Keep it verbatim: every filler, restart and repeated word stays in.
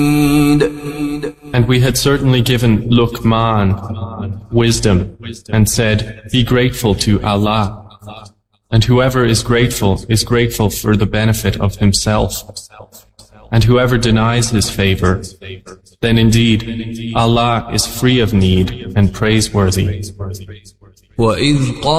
And we had certainly given Luqman wisdom and said, be grateful to Allah. And whoever is grateful is grateful for the benefit of himself. And whoever denies his favor, then indeed Allah is free of need and praiseworthy. وَإِذْ